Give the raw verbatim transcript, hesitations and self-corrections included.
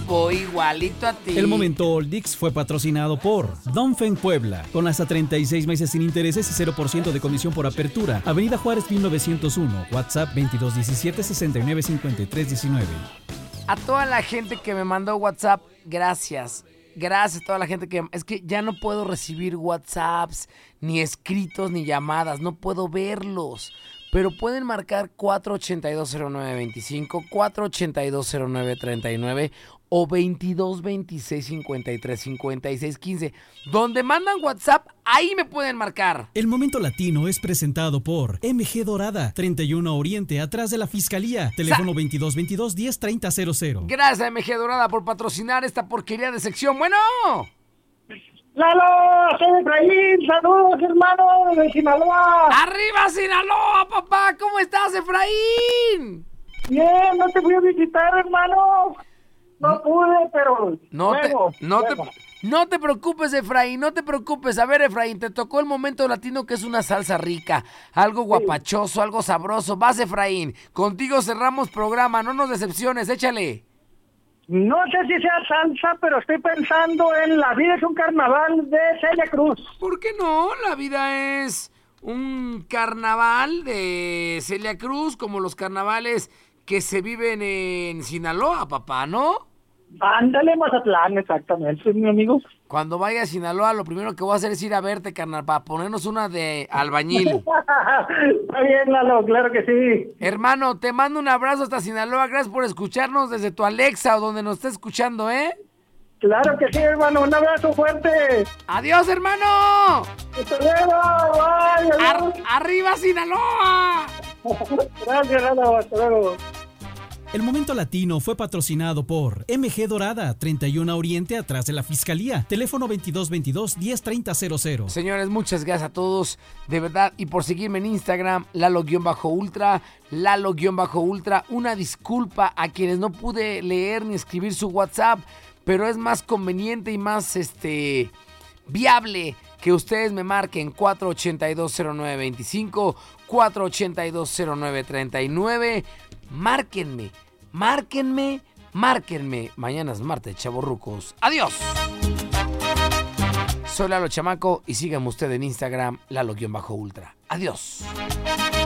voy igualito a ti. El momento Oldix fue patrocinado por Donfen Puebla, con hasta treinta y seis meses sin intereses y cero por ciento de comisión por apertura. Avenida Juárez mil novecientos uno, WhatsApp veintidós diecisiete sesenta y nueve cincuenta y tres diecinueve. A toda la gente que me mandó WhatsApp, gracias. Gracias a toda la gente que... Es que ya no puedo recibir WhatsApps, ni escritos, ni llamadas. No puedo verlos. Pero pueden marcar cuatro ochenta y dos cero nueve veinticinco, cuatro ochenta y dos cero nueve treinta y nueve o veintidós veintiséis cincuenta y tres cincuenta y seis quince. Donde mandan WhatsApp, ahí me pueden marcar. El momento latino es presentado por M G Dorada, treinta y uno Oriente, atrás de la Fiscalía. Teléfono Sa- veintidós veintidós diez treinta cero cero. Gracias a M G Dorada por patrocinar esta porquería de sección. Bueno... ¡Lalo! ¡Soy Efraín! ¡Saludos, hermano de Sinaloa! ¡Arriba, Sinaloa, papá! ¿Cómo estás, Efraín? Bien, no te fui a visitar, hermano. No pude, pero no luego, te, no, luego. Te, no te preocupes, Efraín, no te preocupes. A ver, Efraín, te tocó el momento latino, que es una salsa rica, algo guapachoso, sí. Algo sabroso. Vas, Efraín, contigo cerramos programa, no nos decepciones, échale. No sé si sea salsa, pero estoy pensando en La vida es un carnaval de Celia Cruz. ¿Por qué no? La vida es un carnaval de Celia Cruz, como los carnavales que se viven en Sinaloa, papá, ¿no? Ándale, Mazatlán, exactamente, mi amigo. Cuando vaya a Sinaloa, lo primero que voy a hacer es ir a verte, carnal, para ponernos una de albañil. Está bien, Lalo, claro que sí. Hermano, te mando un abrazo hasta Sinaloa. Gracias por escucharnos desde tu Alexa o donde nos estés escuchando, ¿eh? Claro que sí, hermano. Un abrazo fuerte. ¡Adiós, hermano! ¡Hasta luego! ¡Bye! Ar- ¡Arriba, Sinaloa! Gracias, Lalo. Hasta luego. El momento latino fue patrocinado por M G Dorada, treinta y uno Oriente, atrás de la Fiscalía. Teléfono veintidós veintidós diez treinta cero cero. Señores, muchas gracias a todos, de verdad, y por seguirme en Instagram, Lalo-Ultra, Lalo-Ultra. Una disculpa a quienes no pude leer ni escribir su WhatsApp, pero es más conveniente y más este viable que ustedes me marquen cuatro ochenta y dos cero nueve veinticinco, cuatro ochenta y dos cero nueve treinta y nueve. Márquenme, márquenme, márquenme. Mañana es martes, chavorrucos. ¡Adiós! Soy Lalo Chamaco y síganme usted en Instagram, Lalo-Ultra. ¡Adiós!